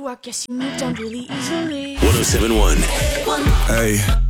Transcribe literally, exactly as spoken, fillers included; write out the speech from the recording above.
I guess you moved on really easily. ten seventy-one. Hey.